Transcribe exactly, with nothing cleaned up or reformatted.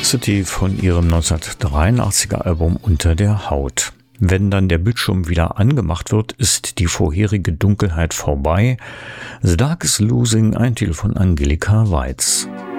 City von ihrem neunzehnhundertdreiundachtziger Album Unter der Haut. Wenn dann der Bildschirm wieder angemacht wird, ist die vorherige Dunkelheit vorbei. The Dark is Losing, ein Titel von Angelika Weitz.